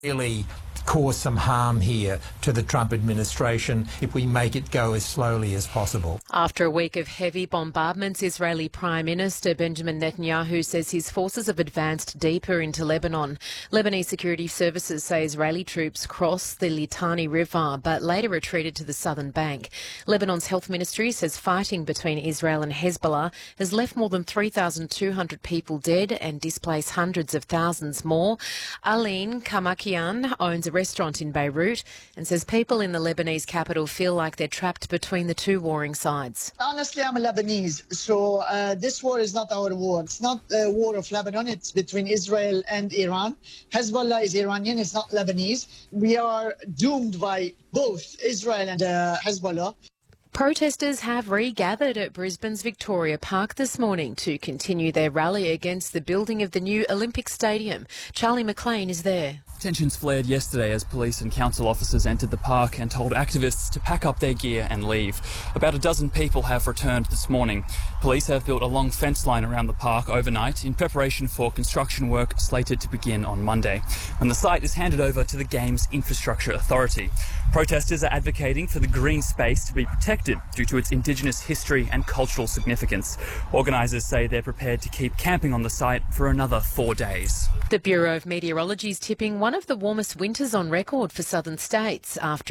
really cause some harm here to the Trump administration if we make it go as slowly as possible. After a week of heavy bombardments, Israeli Prime Minister Benjamin Netanyahu says his forces have advanced deeper into Lebanon. Lebanese security services say Israeli troops crossed the Litani River but later retreated to the southern bank. Lebanon's health ministry says fighting between Israel and Hezbollah has left more than 3,200 people dead and displaced hundreds of thousands more. Aline Kamakian owns a restaurant in Beirut and says people in the Lebanese capital feel like they're trapped between the two warring sides. Honestly, I'm a Lebanese, so this war is not our war. It's not a war of Lebanon. It's between Israel and Iran. Hezbollah is Iranian. It's not Lebanese. We are doomed by both Israel and Hezbollah. Protesters have regathered at Brisbane's Victoria Park this morning to continue their rally against the building of the new Olympic Stadium. Charlie McLean is there. Tensions flared yesterday as police and council officers entered the park and told activists to pack up their gear and leave. About a dozen people have returned this morning. Police have built a long fence line around the park overnight in preparation for construction work slated to begin on Monday, when the site is handed over to the Games Infrastructure Authority. Protesters are advocating for the green space to be protected due to its Indigenous history and cultural significance. Organisers say they're prepared to keep camping on the site for another 4 days. The Bureau of Meteorology is tipping one of the warmest winters on record for southern states after